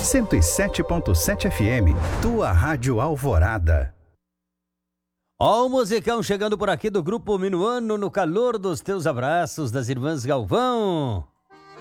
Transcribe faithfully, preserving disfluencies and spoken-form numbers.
cento e sete ponto sete F M, tua rádio Alvorada. Ó o musicão chegando por aqui do Grupo Minuano, no calor dos teus abraços, das irmãs Galvão.